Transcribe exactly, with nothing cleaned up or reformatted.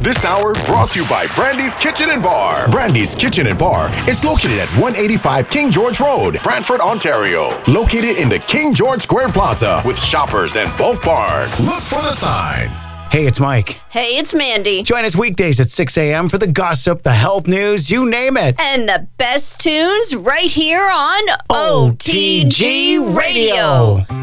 This hour brought to you by Brandy's Kitchen and Bar. Brandy's Kitchen and Bar is located at one eighty-five King George Road, Brantford, Ontario. Located in the King George Square Plaza with Shoppers and both bars. Look for the sign. Hey, it's Mike. Hey, it's Mandy. Join us weekdays at six a.m. for the gossip, the health news, you name it. And the best tunes right here on O T G Radio.